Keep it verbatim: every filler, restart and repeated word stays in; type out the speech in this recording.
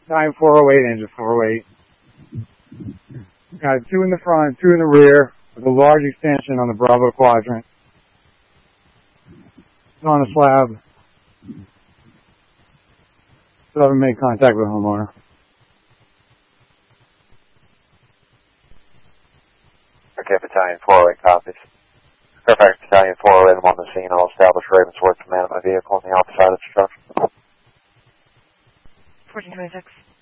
nine four oh eight, engine four oh eight. Got two in the front, two in the rear, with a large extension on the Bravo quadrant. It's on the slab. Still haven't made contact with the homeowner. Okay, Battalion four oh eight copies. Fairfax Battalion four oh eight, I'm on the scene. I'll establish Ravensworth command of my vehicle on the opposite side of the structure. fourteen twenty-six.